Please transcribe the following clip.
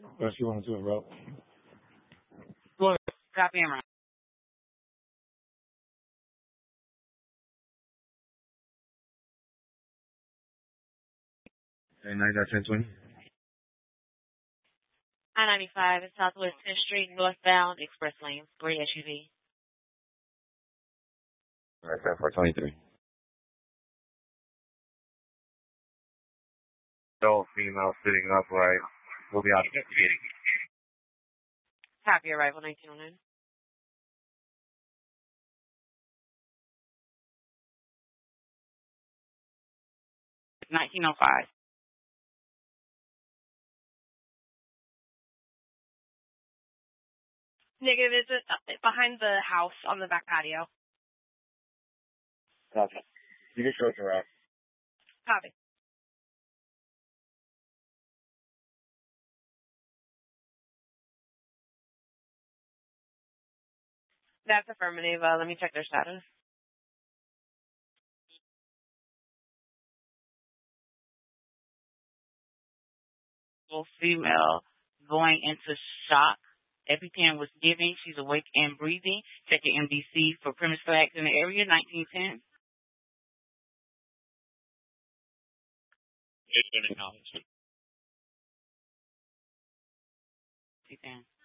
But she wanted to a rope. Well, copy him right. Hey, 1020. I-95 is Southwest 10th Street, northbound, express lane, gray SUV. All right, 423. Adult female sitting upright. We'll be out. Copy arrival 1909. $19.05. Negative, it's behind the house on the back patio. Copy. You can show it around. Copy. That's affirmative. Let me check their status. Female going into shock. EpiPen was given. She's awake and breathing. Checking MDC for premise flags in the area, 1910. It's been acknowledged. 10.